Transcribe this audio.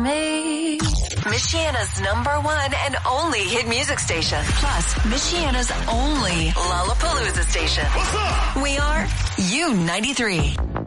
Me. Michiana's #1 and only hit music station. Plus, Michiana's only Lollapalooza station. What's up? We are U93.